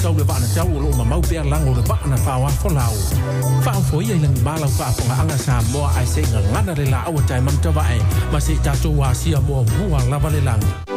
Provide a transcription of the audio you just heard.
Tau le vana tau lo ma mau pea lango le vana whawa wholau. Whao fo ia ilangi malau whaafonga anga sa moa ai se ngana le la awa tai mamta vae. Ma se tato wa sia moa mua lava le langi.